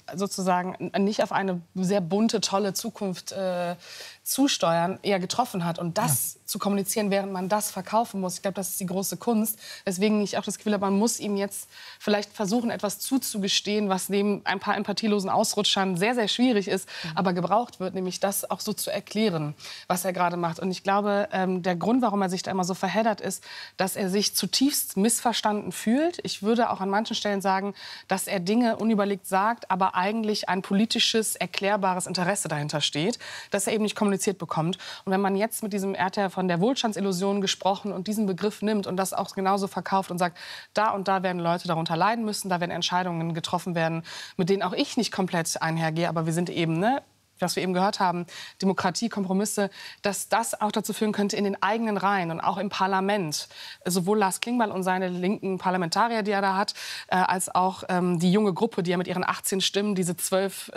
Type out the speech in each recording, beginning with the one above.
sozusagen nicht auf eine sehr bunte, tolle Zukunft zusteuern, eher getroffen hat. Und das zu kommunizieren, während man das verkaufen muss, ich glaube, das ist die große Kunst. Deswegen ich auch das Gefühl habe, man muss ihm jetzt vielleicht versuchen, etwas zuzugestehen, was neben ein paar empathielosen Ausrutschern sehr, sehr schwierig ist, aber gebraucht wird, nämlich das auch so zu erklären, was er gerade macht. Und ich glaube, der Grund, warum er sich da immer so verheddert, ist, dass er sich zutiefst missverstanden fühlt. Ich würde auch an manchen Stellen sagen, dass er Dinge unüberlegt sagt, aber eigentlich ein politisches, erklärbares Interesse dahinter steht, dass er eben nicht kommuniziert bekommt. Und wenn man jetzt mit diesem, er hat ja von der Wohlstandsillusion gesprochen und diesen Begriff nimmt und das auch genauso verkauft und sagt, da und da werden Leute darunter leiden müssen, da werden Entscheidungen getroffen werden, mit denen auch ich nicht komplett einhergehe, aber wir sind eben, ne, was wir eben gehört haben, Demokratie, Kompromisse, dass das auch dazu führen könnte in den eigenen Reihen und auch im Parlament. Sowohl Lars Klingbeil und seine linken Parlamentarier, die er da hat, als auch die junge Gruppe, die ja mit ihren 18 Stimmen, diese 12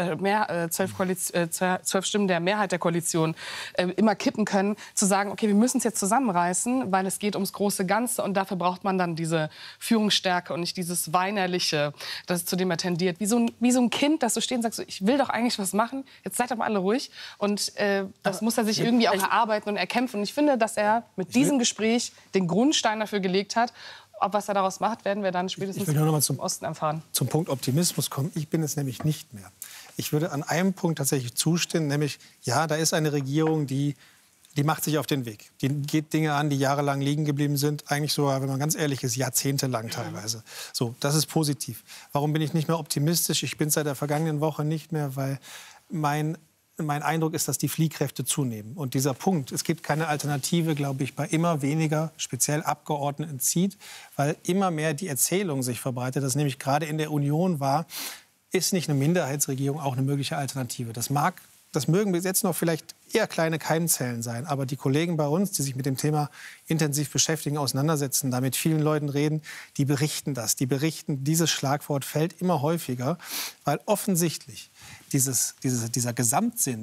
Stimmen der Mehrheit der Koalition immer kippen können, zu sagen, okay, wir müssen es jetzt zusammenreißen, weil es geht ums große Ganze und dafür braucht man dann diese Führungsstärke und nicht dieses Weinerliche, das zu dem er tendiert. Wie so ein Kind, das so steht und sagt, so, ich will doch eigentlich was machen, jetzt seid doch mal alle ruhig. Und das muss er sich irgendwie auch erarbeiten und erkämpfen. Und ich finde, dass er mit diesem Gespräch den Grundstein dafür gelegt hat. Ob was er daraus macht, werden wir dann spätestens im Osten erfahren. Zum Punkt Optimismus kommen. Ich bin es nämlich nicht mehr. Ich würde an einem Punkt tatsächlich zustimmen, nämlich, ja, da ist eine Regierung, die macht sich auf den Weg. Die geht Dinge an, die jahrelang liegen geblieben sind. Eigentlich sogar, wenn man ganz ehrlich ist, jahrzehntelang teilweise. So, das ist positiv. Warum bin ich nicht mehr optimistisch? Ich bin es seit der vergangenen Woche nicht mehr, weil mein Eindruck ist, dass die Fliehkräfte zunehmen. Und dieser Punkt, es gibt keine Alternative, glaube ich, bei immer weniger, speziell Abgeordneten zieht, weil immer mehr die Erzählung sich verbreitet, dass nämlich gerade in der Union war, ist nicht eine Minderheitsregierung auch eine mögliche Alternative. Das mögen bis jetzt noch vielleicht eher kleine Keimzellen sein. Aber die Kollegen bei uns, die sich mit dem Thema intensiv beschäftigen, auseinandersetzen, da mit vielen Leuten reden, die berichten das. Die berichten, dieses Schlagwort fällt immer häufiger, weil offensichtlich dieser Gesamtsinn,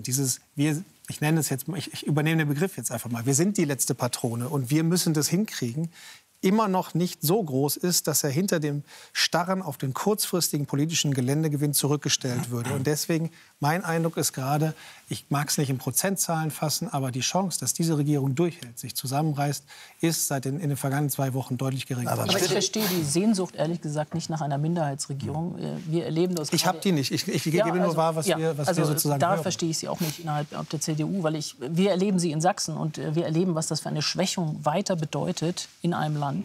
ich nenne es jetzt, ich übernehme den Begriff jetzt einfach mal, wir sind die letzte Patrone und wir müssen das hinkriegen, immer noch nicht so groß ist, dass er hinter dem Starren auf den kurzfristigen politischen Geländegewinn zurückgestellt würde. Und deswegen, mein Eindruck ist gerade, ich mag es nicht in Prozentzahlen fassen, aber die Chance, dass diese Regierung durchhält, sich zusammenreißt, ist in den vergangenen 2 Wochen deutlich geringer. Aber ich verstehe die Sehnsucht, ehrlich gesagt, nicht nach einer Minderheitsregierung. Wir erleben das. Ich habe die nicht. Ich gebe nur wahr, was wir sozusagen da hören. verstehe ich sie auch nicht innerhalb der CDU, weil wir erleben sie in Sachsen und wir erleben, was das für eine Schwächung weiter bedeutet in einem Land.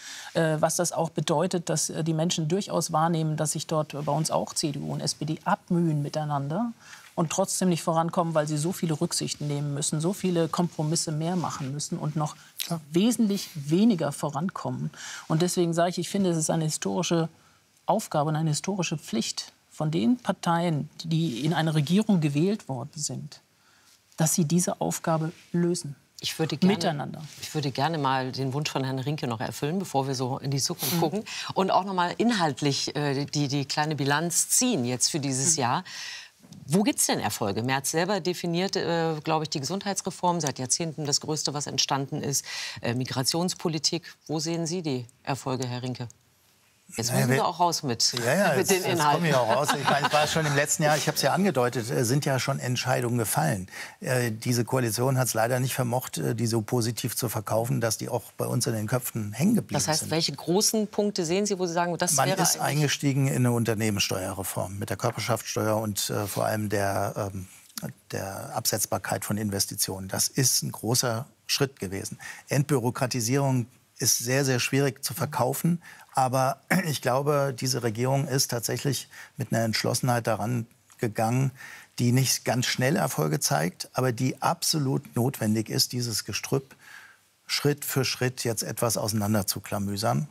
Was das auch bedeutet, dass die Menschen durchaus wahrnehmen, dass sich dort bei uns auch CDU und SPD abmühen miteinander und trotzdem nicht vorankommen, weil sie so viele Rücksichten nehmen müssen, so viele Kompromisse mehr machen müssen und noch wesentlich weniger vorankommen. Und deswegen sage ich finde, es ist eine historische Aufgabe und eine historische Pflicht von den Parteien, die in eine Regierung gewählt worden sind, dass sie diese Aufgabe lösen. Ich würde gerne mal den Wunsch von Herrn Rinke noch erfüllen, bevor wir so in die Zukunft gucken. Und auch noch mal inhaltlich die kleine Bilanz ziehen jetzt für dieses Jahr. Wo gibt es denn Erfolge? Merz selber definiert, glaube ich, die Gesundheitsreform, seit Jahrzehnten das Größte, was entstanden ist. Migrationspolitik. Wo sehen Sie die Erfolge, Herr Rinke? Jetzt müssen wir auch raus mit den Inhalten. Jetzt komme ich auch raus. Ich meine, es war schon im letzten Jahr, ich habe es ja angedeutet, sind ja schon Entscheidungen gefallen. Diese Koalition hat es leider nicht vermocht, die so positiv zu verkaufen, dass die auch bei uns in den Köpfen hängen geblieben sind. Das heißt, welche großen Punkte sehen Sie, wo Sie sagen, das wäre Man ist eingestiegen in eine Unternehmenssteuerreform mit der Körperschaftssteuer und vor allem der Absetzbarkeit von Investitionen. Das ist ein großer Schritt gewesen. Entbürokratisierung ist sehr, sehr schwierig zu verkaufen. Aber ich glaube, diese Regierung ist tatsächlich mit einer Entschlossenheit daran gegangen, die nicht ganz schnell Erfolge zeigt, aber die absolut notwendig ist, dieses Gestrüpp Schritt für Schritt jetzt etwas auseinanderzuklamüsern.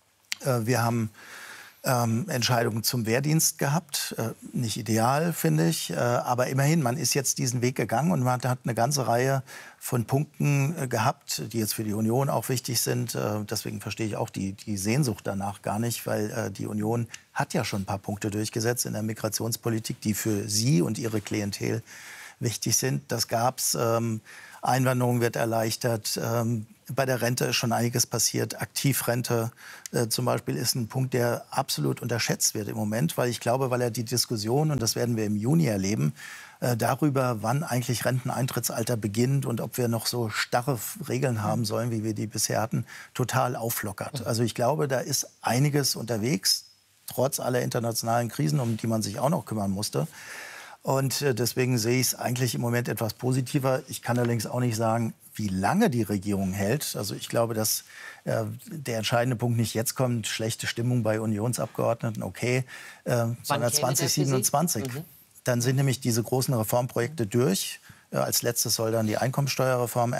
Wir haben Entscheidungen zum Wehrdienst gehabt. Nicht ideal, finde ich. Aber immerhin, man ist jetzt diesen Weg gegangen und man hat eine ganze Reihe von Punkten gehabt, die jetzt für die Union auch wichtig sind. Deswegen verstehe ich auch die Sehnsucht danach gar nicht, weil die Union hat ja schon ein paar Punkte durchgesetzt in der Migrationspolitik, die für sie und ihre Klientel wichtig sind. Das gab's. Einwanderung wird erleichtert. Bei der Rente ist schon einiges passiert. Aktivrente zum Beispiel ist ein Punkt, der absolut unterschätzt wird im Moment, weil ich glaube, weil er die Diskussion, und das werden wir im Juni erleben, darüber, wann eigentlich Renteneintrittsalter beginnt und ob wir noch so starre Regeln haben sollen, wie wir die bisher hatten, total auflockert. Also ich glaube, da ist einiges unterwegs, trotz aller internationalen Krisen, um die man sich auch noch kümmern musste. Und deswegen sehe ich es eigentlich im Moment etwas positiver. Ich kann allerdings auch nicht sagen, wie lange die Regierung hält. Also ich glaube, dass der entscheidende Punkt nicht jetzt kommt, schlechte Stimmung bei Unionsabgeordneten, okay, sondern 2027. Dann sind nämlich diese großen Reformprojekte durch. Als letztes soll dann die Einkommensteuerreform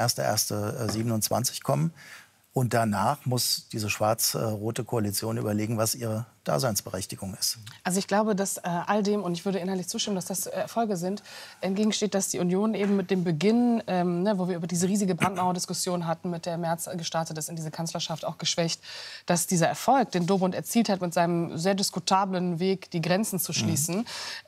1.1.27 kommen. Und danach muss diese schwarz-rote Koalition überlegen, was ihre Daseinsberechtigung ist. Also ich glaube, dass all dem, und ich würde inhaltlich zustimmen, dass das Erfolge sind, entgegensteht, dass die Union eben mit dem Beginn, wo wir über diese riesige Brandmauer-Diskussion hatten, mit der Merz gestartet ist, in diese Kanzlerschaft auch geschwächt, dass dieser Erfolg, den Dobrindt erzielt hat, mit seinem sehr diskutablen Weg, die Grenzen zu schließen,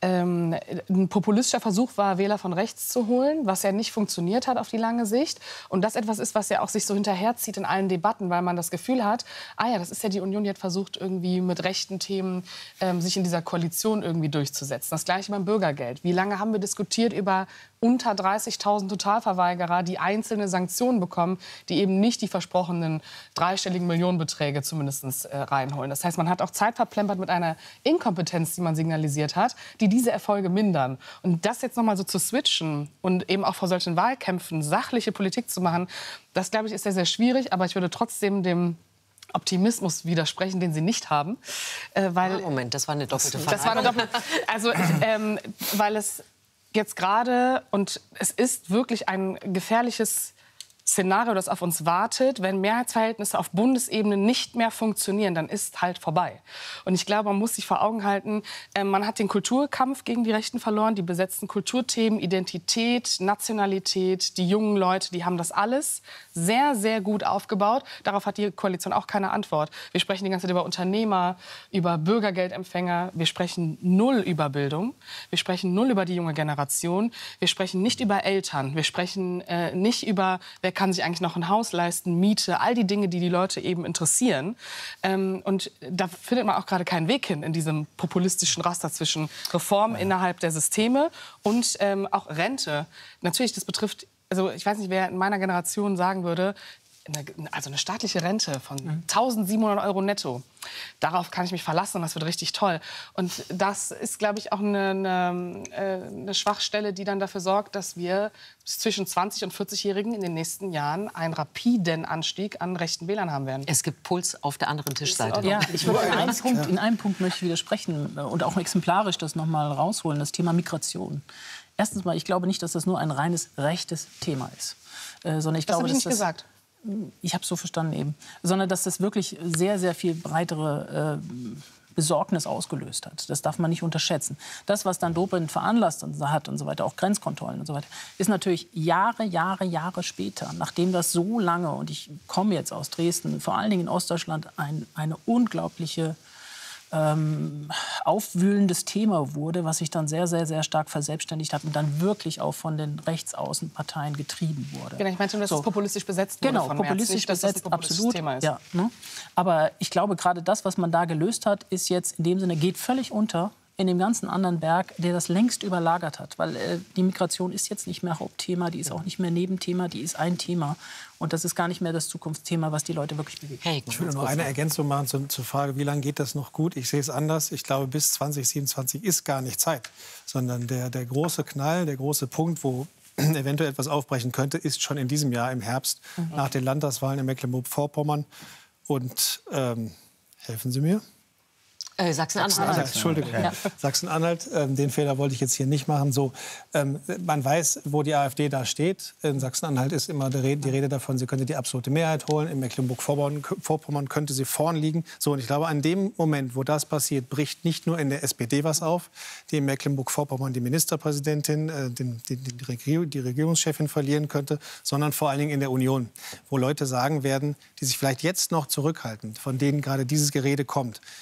ein populistischer Versuch war, Wähler von rechts zu holen, was ja nicht funktioniert hat auf die lange Sicht. Und das etwas ist, was ja auch sich so hinterherzieht in allen Debatten, weil man das Gefühl hat, das ist ja die Union, die hat versucht, irgendwie mit rechten Themen sich in dieser Koalition irgendwie durchzusetzen. Das Gleiche beim Bürgergeld. Wie lange haben wir diskutiert über unter 30.000 Totalverweigerer, die einzelne Sanktionen bekommen, die eben nicht die versprochenen dreistelligen Millionenbeträge zumindest reinholen. Das heißt, man hat auch Zeit verplempert mit einer Inkompetenz, die man signalisiert hat, die diese Erfolge mindern. Und das jetzt noch mal so zu switchen und eben auch vor solchen Wahlkämpfen sachliche Politik zu machen, das, glaube ich, ist sehr, sehr schwierig. Aber ich würde trotzdem dem Optimismus widersprechen, den Sie nicht haben. Weil Moment, das war eine doppelte Frage. Das war eine doppelte, also, weil es jetzt gerade, und es ist wirklich ein gefährliches Szenario, das auf uns wartet, wenn Mehrheitsverhältnisse auf Bundesebene nicht mehr funktionieren, dann ist halt vorbei. Und ich glaube, man muss sich vor Augen halten, man hat den Kulturkampf gegen die Rechten verloren, die besetzten Kulturthemen, Identität, Nationalität, die jungen Leute, die haben das alles sehr, sehr gut aufgebaut. Darauf hat die Koalition auch keine Antwort. Wir sprechen die ganze Zeit über Unternehmer, über Bürgergeldempfänger, wir sprechen null über Bildung, wir sprechen null über die junge Generation, wir sprechen nicht über Eltern, wir sprechen nicht über, wer kann sich eigentlich noch ein Haus leisten, Miete, all die Dinge, die die Leute eben interessieren. Und da findet man auch gerade keinen Weg hin in diesem populistischen Raster zwischen Reformen innerhalb der Systeme und auch Rente. Natürlich, das betrifft, also ich weiß nicht, wer in meiner Generation sagen würde, eine staatliche Rente von 1.700 € netto. Darauf kann ich mich verlassen und das wird richtig toll. Und das ist, glaube ich, auch eine Schwachstelle, die dann dafür sorgt, dass wir zwischen 20- und 40-Jährigen in den nächsten Jahren einen rapiden Anstieg an rechten Wählern haben werden. Es gibt Puls auf der anderen Tischseite. Ja, ich würde in einem Punkt möchte ich widersprechen und auch exemplarisch das noch mal rausholen, das Thema Migration. Erstens mal, ich glaube nicht, dass das nur ein reines rechtes Thema ist. Sondern ich das glaube, habe ich nicht gesagt. Ich habe es so verstanden eben. Sondern dass das wirklich sehr, sehr viel breitere Besorgnis ausgelöst hat. Das darf man nicht unterschätzen. Das, was dann Dobrindt veranlasst hat und so weiter, auch Grenzkontrollen und so weiter, ist natürlich Jahre später, nachdem das so lange, und ich komme jetzt aus Dresden, vor allen Dingen in Ostdeutschland, eine unglaubliche aufwühlendes Thema wurde, was sich dann sehr, sehr, sehr stark verselbstständigt hat und dann wirklich auch von den Rechtsaußenparteien getrieben wurde. Genau, ich meinte, dass es populistisch besetzt wurde genau, von populistisch Merz. Nicht, dass besetzt, das ein populistisches absolut. Thema ist. Ja, ne? Aber ich glaube, gerade das, was man da gelöst hat, ist jetzt in dem Sinne, geht völlig unter in dem ganzen anderen Berg, der das längst überlagert hat. Weil die Migration ist jetzt nicht mehr Hauptthema, die ist auch nicht mehr Nebenthema, die ist ein Thema. Und das ist gar nicht mehr das Zukunftsthema, was die Leute wirklich bewegt. Ich will nur eine Ergänzung machen zur Frage, wie lange geht das noch gut? Ich sehe es anders. Ich glaube, bis 2027 ist gar nicht Zeit. Sondern der große Knall, der große Punkt, wo eventuell etwas aufbrechen könnte, ist schon in diesem Jahr im Herbst, nach den Landtagswahlen in Mecklenburg-Vorpommern. Und helfen Sie mir? Sachsen-Anhalt. Entschuldigung. Ja. Sachsen-Anhalt, den Fehler wollte ich jetzt hier nicht machen. So, man weiß, wo die AfD da steht. In Sachsen-Anhalt ist immer die Rede davon, sie könnte die absolute Mehrheit holen. In Mecklenburg-Vorpommern könnte sie vorn liegen. So, und ich glaube, an dem Moment, wo das passiert, bricht nicht nur in der SPD was auf, die in Mecklenburg-Vorpommern die Ministerpräsidentin, die Regierungschefin verlieren könnte, sondern vor allen Dingen in der Union, wo Leute sagen werden, die sich vielleicht jetzt noch zurückhalten, von denen gerade dieses Gerede kommt.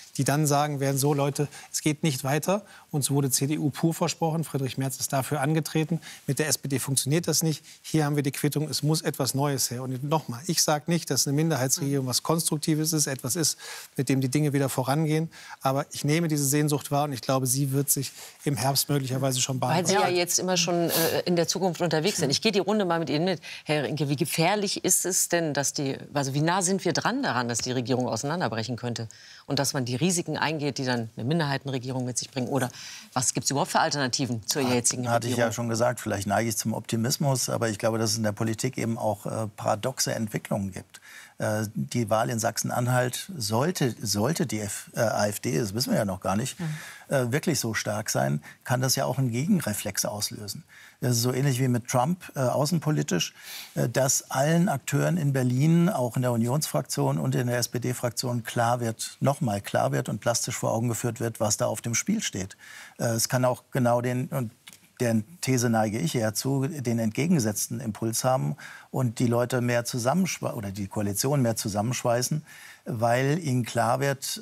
die dann sagen werden, so Leute, es geht nicht weiter. Uns wurde CDU pur versprochen, Friedrich Merz ist dafür angetreten. Mit der SPD funktioniert das nicht. Hier haben wir die Quittung, es muss etwas Neues her. Und nochmal, ich sage nicht, dass eine Minderheitsregierung was Konstruktives ist, etwas ist, mit dem die Dinge wieder vorangehen. Aber ich nehme diese Sehnsucht wahr und ich glaube, sie wird sich im Herbst möglicherweise schon bahnen. Weil Sie ja jetzt immer schon in der Zukunft unterwegs sind. Ich gehe die Runde mal mit Ihnen mit. Herr Rinke, wie gefährlich ist es denn, wie nah sind wir dran daran, dass die Regierung auseinanderbrechen könnte? Und dass man die Risiken eingeht, die dann eine Minderheitenregierung mit sich bringen? Oder was gibt es überhaupt für Alternativen zur jetzigen Regierung? Hatte ich ja schon gesagt, vielleicht neige ich zum Optimismus, aber ich glaube, dass es in der Politik eben auch paradoxe Entwicklungen gibt. Die Wahl in Sachsen-Anhalt sollte die AfD, das wissen wir ja noch gar nicht, wirklich so stark sein, kann das ja auch einen Gegenreflex auslösen. Das ist so ähnlich wie mit Trump außenpolitisch, dass allen Akteuren in Berlin, auch in der Unionsfraktion und in der SPD-Fraktion nochmal klar wird und plastisch vor Augen geführt wird, was da auf dem Spiel steht. Es kann auch genau deren These neige ich eher zu, den entgegengesetzten Impuls haben und die Leute mehr oder die Koalition mehr zusammenschweißen, weil ihnen klar wird,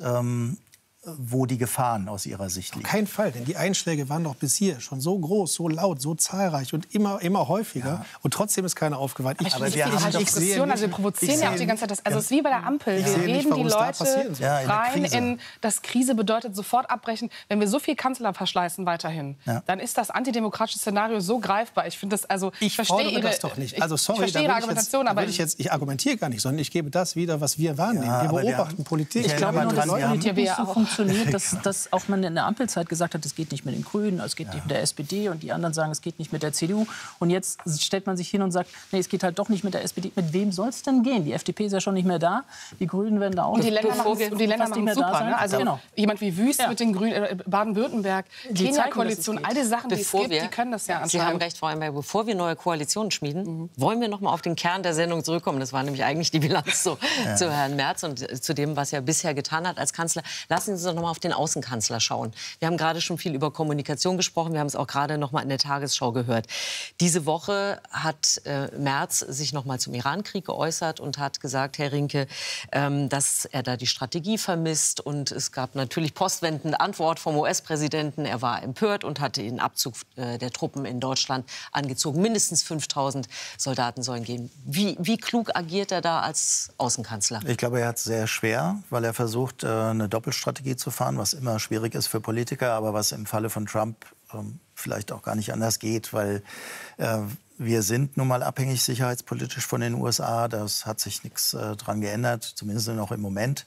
wo die Gefahren aus ihrer Sicht liegen. Auf keinen Fall, denn die Einschläge waren doch bis hier schon so groß, so laut, so zahlreich und immer häufiger. Ja. Und trotzdem ist keiner aufgewacht. Wir provozieren ja auch die ganze Zeit. Es ist wie bei der Ampel. Wir reden die Leute rein in, dass Krise bedeutet, sofort abbrechen. Wenn wir so viel Kanzler verschleißen weiterhin, dann ist das antidemokratische Szenario so greifbar. Ich finde das, ich verstehe das doch nicht. Also sorry, ich verstehe Ihre Argumentation, aber ich argumentiere gar nicht, sondern ich gebe das wieder, was wir wahrnehmen. Ja, wir beobachten Politik. Ich glaube nur, dass Politik so funktioniert, dass auch man in der Ampelzeit gesagt hat, es geht nicht mit den Grünen, es geht nicht mit der SPD und die anderen sagen, es geht nicht mit der CDU. Und jetzt stellt man sich hin und sagt, nee, es geht halt doch nicht mit der SPD. Mit wem soll es denn gehen? Die FDP ist ja schon nicht mehr da, die Grünen werden da auch nicht. Und die Länder machen es super. Ne? Also jemand wie Wüst mit den Grünen, Baden-Württemberg, Kenia-Koalition, all die Sachen, die es gibt, die können das ja anscheinend. Sie haben recht, Frau Einberg, bevor wir neue Koalitionen schmieden, wollen wir noch mal auf den Kern der Sendung zurückkommen. Das war nämlich eigentlich die Bilanz zu Herrn Merz und zu dem, was er bisher getan hat als Kanzler. Lassen Sie uns noch mal auf den Außenkanzler schauen. Wir haben gerade schon viel über Kommunikation gesprochen. Wir haben es auch gerade noch mal in der Tagesschau gehört. Diese Woche hat Merz sich noch mal zum Irankrieg geäußert und hat gesagt, Herr Rinke, dass er da die Strategie vermisst. Und es gab natürlich postwendende Antwort vom US-Präsidenten. Er war empört und hatte den Abzug der Truppen in Deutschland angezogen. Mindestens 5.000 Soldaten sollen gehen. Wie klug agiert er da als Außenkanzler? Ich glaube, er hat es sehr schwer, weil er versucht, eine Doppelstrategie zu fahren, was immer schwierig ist für Politiker, aber was im Falle von Trump vielleicht auch gar nicht anders geht, weil wir sind nun mal abhängig sicherheitspolitisch von den USA. Das hat sich nichts dran geändert, zumindest noch im Moment.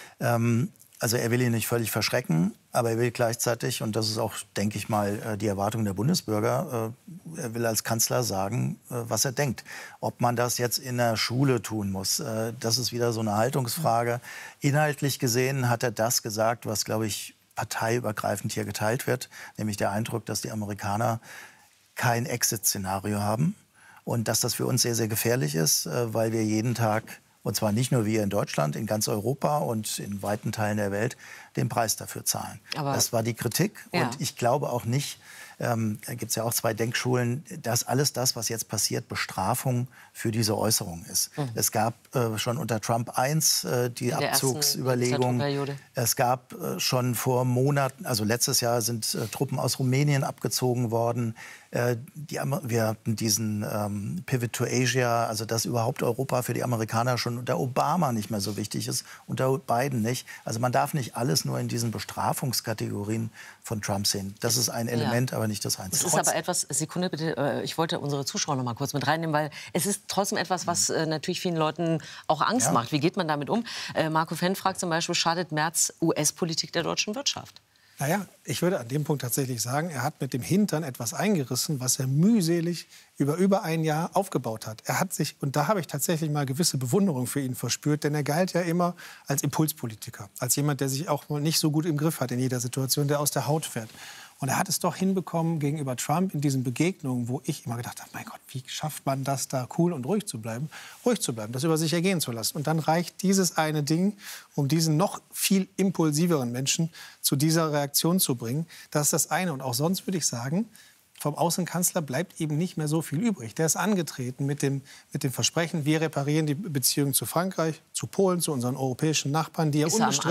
Also er will ihn nicht völlig verschrecken, aber er will gleichzeitig, und das ist auch, denke ich mal, die Erwartung der Bundesbürger, er will als Kanzler sagen, was er denkt. Ob man das jetzt in der Schule tun muss, das ist wieder so eine Haltungsfrage. Inhaltlich gesehen hat er das gesagt, was, glaube ich, parteiübergreifend hier geteilt wird, nämlich der Eindruck, dass die Amerikaner kein Exit-Szenario haben und dass das für uns sehr, sehr gefährlich ist, weil wir jeden Tag, und zwar nicht nur wir in Deutschland, in ganz Europa und in weiten Teilen der Welt, den Preis dafür zahlen. Aber das war die Kritik. Ja. Und ich glaube auch nicht, da gibt es ja auch zwei Denkschulen, dass alles das, was jetzt passiert, Bestrafung für diese Äußerung ist. Es gab schon unter Trump I die Abzugsüberlegung. Es gab schon vor Monaten, also letztes Jahr sind Truppen aus Rumänien abgezogen worden. Wir hatten diesen Pivot to Asia, also dass überhaupt Europa für die Amerikaner schon unter Obama nicht mehr so wichtig ist, unter Biden nicht. Also man darf nicht alles nur in diesen Bestrafungskategorien von Trump sehen. Das ist ein Element, aber nicht das Einzige. Es ist aber etwas, Sekunde bitte, ich wollte unsere Zuschauer noch mal kurz mit reinnehmen, weil es ist trotzdem etwas, was natürlich vielen Leuten auch Angst macht. Wie geht man damit um? Marco Fenn fragt zum Beispiel, schadet Merz US-Politik der deutschen Wirtschaft? Naja, ich würde an dem Punkt tatsächlich sagen, er hat mit dem Hintern etwas eingerissen, was er mühselig über ein Jahr aufgebaut hat. Er hat sich, und da habe ich tatsächlich mal gewisse Bewunderung für ihn verspürt, denn er galt ja immer als Impulspolitiker, als jemand, der sich auch nicht so gut im Griff hat in jeder Situation, der aus der Haut fährt. Und er hat es doch hinbekommen gegenüber Trump in diesen Begegnungen, wo ich immer gedacht habe, mein Gott, wie schafft man das, da cool und ruhig zu bleiben, das über sich ergehen zu lassen. Und dann reicht dieses eine Ding, um diesen noch viel impulsiveren Menschen zu dieser Reaktion zu bringen. Das ist das eine. Und auch sonst würde ich sagen, vom Außenkanzler bleibt eben nicht mehr so viel übrig. Der ist angetreten mit dem Versprechen, wir reparieren die Beziehungen zu Frankreich, zu Polen, zu unseren europäischen Nachbarn, die ja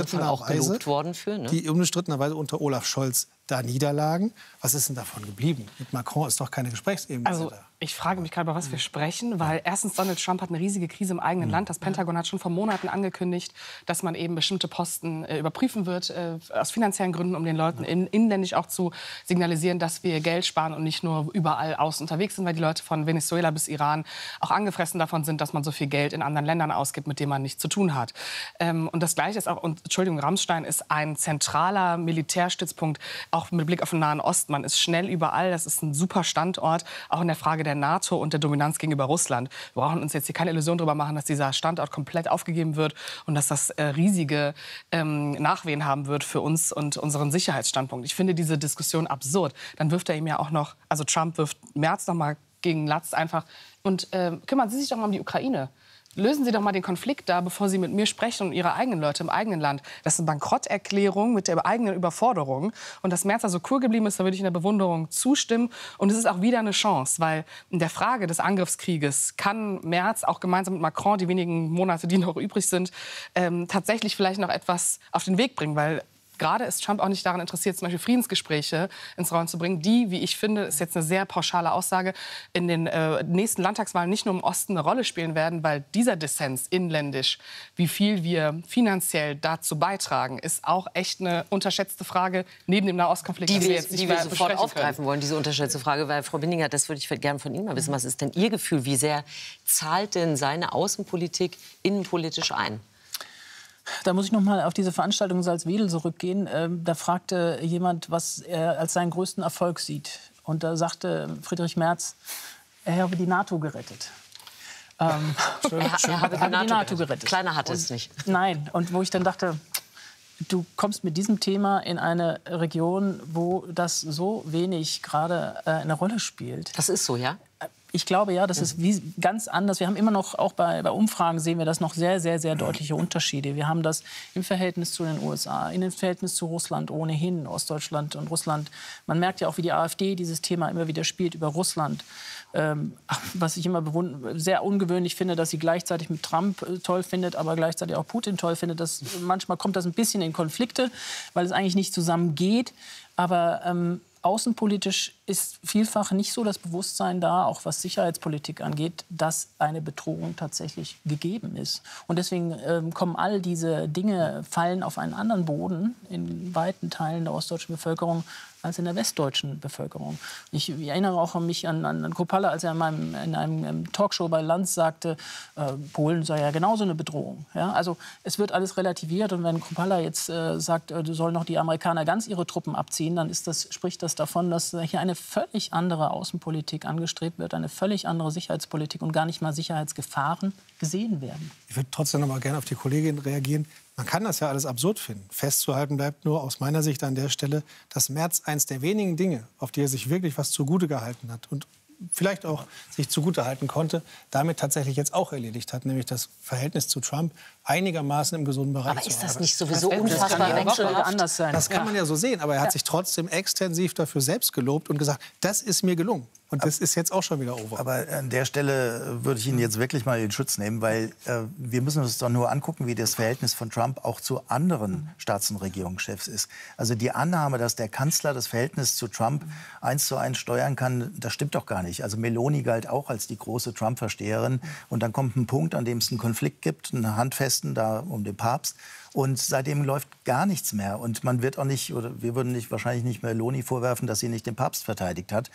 unbestrittenerweise unter Olaf Scholz da niederlagen. Was ist denn davon geblieben? Mit Macron ist doch keine Gesprächsebene. Also ich frage mich gerade, über was wir sprechen, weil erstens Donald Trump hat eine riesige Krise im eigenen Land. Das Pentagon hat schon vor Monaten angekündigt, dass man eben bestimmte Posten überprüfen wird, aus finanziellen Gründen, um den Leuten inländisch auch zu signalisieren, dass wir Geld sparen und nicht nur überall außen unterwegs sind, weil die Leute von Venezuela bis Iran auch angefressen davon sind, dass man so viel Geld in anderen Ländern ausgibt, mit denen man nichts zu tun hat. Und das Gleiche ist auch, und Entschuldigung, Rammstein ist ein zentraler Militärstützpunkt, auch mit Blick auf den Nahen Osten. Man ist schnell überall, das ist ein super Standort, auch in der Frage der NATO und der Dominanz gegenüber Russland. Wir brauchen uns jetzt hier keine Illusion darüber machen, dass dieser Standort komplett aufgegeben wird und dass das riesige Nachwehen haben wird für uns und unseren Sicherheitsstandpunkt. Ich finde diese Diskussion absurd. Dann wirft er ihm ja auch noch, also Trump wirft Merz noch mal gegen Latz einfach. Und kümmern Sie sich doch mal um die Ukraine. Lösen Sie doch mal den Konflikt da, bevor Sie mit mir sprechen und Ihre eigenen Leute im eigenen Land. Das ist eine Bankrotterklärung mit der eigenen Überforderung. Und dass Merz da so cool geblieben ist, da würde ich in der Bewunderung zustimmen. Und es ist auch wieder eine Chance, weil in der Frage des Angriffskrieges kann Merz auch gemeinsam mit Macron, die wenigen Monate, die noch übrig sind, tatsächlich vielleicht noch etwas auf den Weg bringen, weil gerade ist Trump auch nicht daran interessiert, zum Beispiel Friedensgespräche ins Rollen zu bringen, die, wie ich finde, ist jetzt eine sehr pauschale Aussage, in den nächsten Landtagswahlen nicht nur im Osten eine Rolle spielen werden, weil dieser Dissens inländisch, wie viel wir finanziell dazu beitragen, ist auch echt eine unterschätzte Frage neben dem Nahostkonflikt. Die wir sofort aufgreifen wollen, diese unterschätzte Frage. Weil, Frau Binninger, das würde ich gerne von Ihnen mal wissen. Was ist denn Ihr Gefühl? Wie sehr zahlt denn seine Außenpolitik innenpolitisch ein? Da muss ich noch mal auf diese Veranstaltung in Salzwedel zurückgehen. Da fragte jemand, was er als seinen größten Erfolg sieht. Und da sagte Friedrich Merz, er habe die NATO gerettet. Er habe die NATO gerettet. Kleiner hat es nicht. Nein. Und wo ich dann dachte, du kommst mit diesem Thema in eine Region, wo das so wenig gerade eine Rolle spielt. Das ist so, ja? Ich glaube, ja, das ist ganz anders. Wir haben immer noch, auch bei Umfragen sehen wir das noch sehr, sehr, sehr deutliche Unterschiede. Wir haben das im Verhältnis zu den USA, im Verhältnis zu Russland ohnehin, Ostdeutschland und Russland. Man merkt ja auch, wie die AfD dieses Thema immer wieder spielt über Russland. Was ich immer sehr ungewöhnlich finde, dass sie gleichzeitig mit Trump toll findet, aber gleichzeitig auch Putin toll findet. Manchmal kommt das ein bisschen in Konflikte, weil es eigentlich nicht zusammengeht. Aber außenpolitisch ist vielfach nicht so das Bewusstsein da, auch was Sicherheitspolitik angeht, dass eine Bedrohung tatsächlich gegeben ist. Und deswegen kommen all diese Dinge, fallen auf einen anderen Boden in weiten Teilen der ostdeutschen Bevölkerung als in der westdeutschen Bevölkerung. Ich erinnere auch an mich an Kruppalla, als er in einem Talkshow bei Lanz sagte, Polen sei ja genauso eine Bedrohung. Ja? Also es wird alles relativiert. Und wenn Kruppalla jetzt sagt, sollen noch die Amerikaner ganz ihre Truppen abziehen, dann spricht das davon, dass hier eine völlig andere Außenpolitik angestrebt wird, eine völlig andere Sicherheitspolitik und gar nicht mal Sicherheitsgefahren gesehen werden. Ich würde trotzdem noch mal gerne auf die Kollegin reagieren. Man kann das ja alles absurd finden. Festzuhalten bleibt nur aus meiner Sicht an der Stelle, dass Merz eins der wenigen Dinge, auf die er sich wirklich was zugute gehalten hat und vielleicht auch sich zugute halten konnte, damit tatsächlich jetzt auch erledigt hat, nämlich das Verhältnis zu Trump einigermaßen im gesunden Bereich zu haben. Aber ist das nicht sowieso unfassbar anders sein? Das kann man ja so sehen, aber er hat sich trotzdem extensiv dafür selbst gelobt und gesagt, das ist mir gelungen. Und das ist jetzt auch schon wieder over. Aber an der Stelle würde ich Ihnen jetzt wirklich mal in Schutz nehmen, weil wir müssen uns doch nur angucken, wie das Verhältnis von Trump auch zu anderen Staats- und Regierungschefs ist. Also die Annahme, dass der Kanzler das Verhältnis zu Trump 1:1 steuern kann, das stimmt doch gar nicht. Also Meloni galt auch als die große Trump-Versteherin. Und dann kommt ein Punkt, an dem es einen Konflikt gibt, einen handfesten da um den Papst. Und seitdem läuft gar nichts mehr. Und man wird auch nicht, oder wir würden wahrscheinlich nicht Meloni vorwerfen, dass sie nicht den Papst verteidigt hat.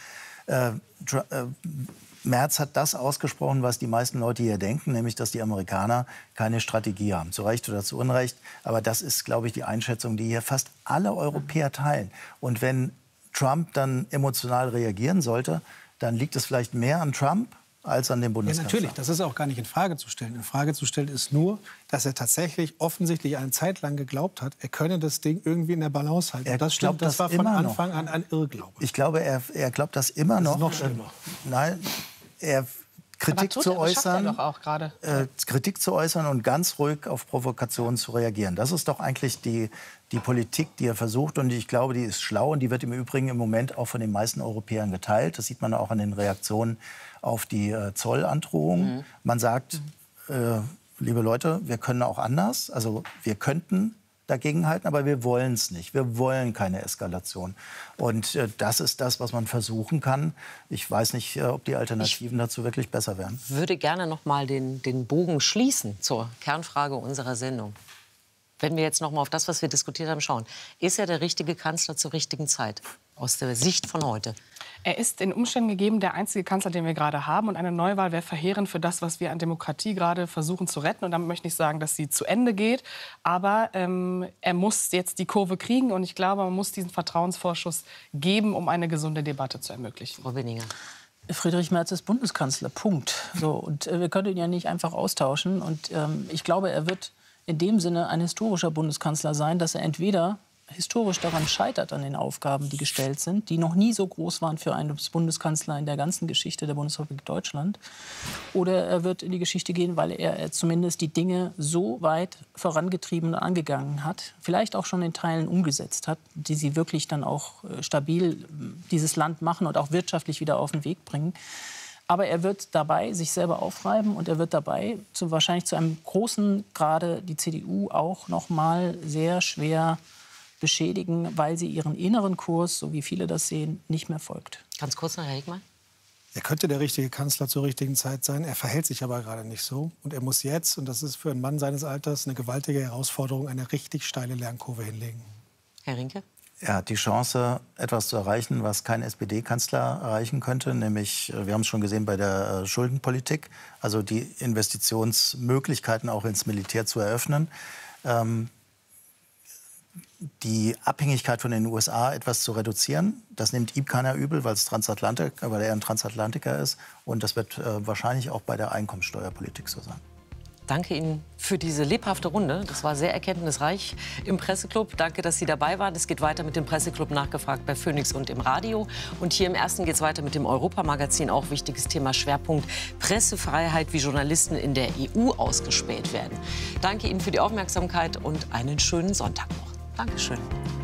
Merz hat das ausgesprochen, was die meisten Leute hier denken, nämlich, dass die Amerikaner keine Strategie haben. Zu Recht oder zu Unrecht. Aber das ist, glaube ich, die Einschätzung, die hier fast alle Europäer teilen. Und wenn Trump dann emotional reagieren sollte, dann liegt es vielleicht mehr an Trump als an dem Bundeskanzler. Ja, natürlich, das ist auch gar nicht in Frage zu stellen. In Frage zu stellen ist nur, dass er tatsächlich offensichtlich eine Zeit lang geglaubt hat, er könne das Ding irgendwie in der Balance halten. Das stimmt, das war von Anfang an ein Irrglaube. Ich glaube, er glaubt das immer noch. Das ist noch schlimmer. Nein, er Kritik zu äußern, doch auch gerade. Kritik zu äußern und ganz ruhig auf Provokationen zu reagieren. Das ist doch eigentlich die Politik, die er versucht. Und ich glaube, die ist schlau und die wird im Übrigen im Moment auch von den meisten Europäern geteilt. Das sieht man auch an den Reaktionen auf die Zollandrohung. Man sagt, liebe Leute, wir können auch anders. Also wir könnten dagegenhalten, aber wir wollen es nicht. Wir wollen keine Eskalation. Und das ist das, was man versuchen kann. Ich weiß nicht, ob die Alternativen dazu wirklich besser wären. Ich würde gerne noch mal den Bogen schließen zur Kernfrage unserer Sendung. Wenn wir jetzt noch mal auf das, was wir diskutiert haben, schauen. Ist er der richtige Kanzler zur richtigen Zeit? Aus der Sicht von heute. Er ist in Umständen gegeben der einzige Kanzler, den wir gerade haben. Und eine Neuwahl wäre verheerend für das, was wir an Demokratie gerade versuchen zu retten. Und damit möchte ich nicht sagen, dass sie zu Ende geht. Aber er muss jetzt die Kurve kriegen. Und ich glaube, man muss diesen Vertrauensvorschuss geben, um eine gesunde Debatte zu ermöglichen. Frau Winninger. Friedrich Merz ist Bundeskanzler, Punkt. So, und wir können ihn ja nicht einfach austauschen. Und ich glaube, er wird in dem Sinne ein historischer Bundeskanzler sein, dass er entweder historisch daran scheitert, an den Aufgaben, die gestellt sind, die noch nie so groß waren für einen Bundeskanzler in der ganzen Geschichte der Bundesrepublik Deutschland. Oder er wird in die Geschichte gehen, weil er zumindest die Dinge so weit vorangetrieben und angegangen hat, vielleicht auch schon in Teilen umgesetzt hat, die sie wirklich dann auch stabil dieses Land machen und auch wirtschaftlich wieder auf den Weg bringen. Aber er wird dabei sich selber aufreiben und er wird dabei wahrscheinlich zu einem großen Grade die CDU auch noch mal sehr schwer beschädigen, weil sie ihren inneren Kurs, so wie viele das sehen, nicht mehr folgt. Ganz kurz noch, Herr Hegmann. Er könnte der richtige Kanzler zur richtigen Zeit sein. Er verhält sich aber gerade nicht so. Und er muss jetzt, und das ist für einen Mann seines Alters eine gewaltige Herausforderung, eine richtig steile Lernkurve hinlegen. Herr Rinke? Er hat die Chance, etwas zu erreichen, was kein SPD-Kanzler erreichen könnte. Nämlich, wir haben es schon gesehen bei der Schuldenpolitik, also die Investitionsmöglichkeiten auch ins Militär zu eröffnen. Die Abhängigkeit von den USA etwas zu reduzieren. Das nimmt ihm keiner übel, weil er ein Transatlantiker ist. Und das wird wahrscheinlich auch bei der Einkommensteuerpolitik so sein. Danke Ihnen für diese lebhafte Runde. Das war sehr erkenntnisreich im Presseclub. Danke, dass Sie dabei waren. Es geht weiter mit dem Presseclub nachgefragt bei Phoenix und im Radio. Und hier im Ersten geht es weiter mit dem Europamagazin. Auch wichtiges Thema, Schwerpunkt Pressefreiheit, wie Journalisten in der EU ausgespäht werden. Danke Ihnen für die Aufmerksamkeit und einen schönen Sonntag noch. Dankeschön.